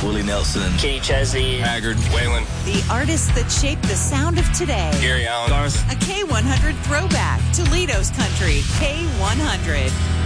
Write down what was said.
Willie Nelson, Kenny Chesney, Haggard, Waylon. The artists that shaped the sound of today. Gary Allen. Garth. A K100 throwback. Toledo's Country, K100.